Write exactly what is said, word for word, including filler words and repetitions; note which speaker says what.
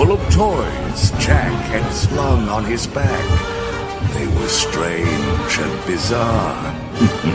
Speaker 1: full of toys Jack had slung on his back. They were strange and bizarre.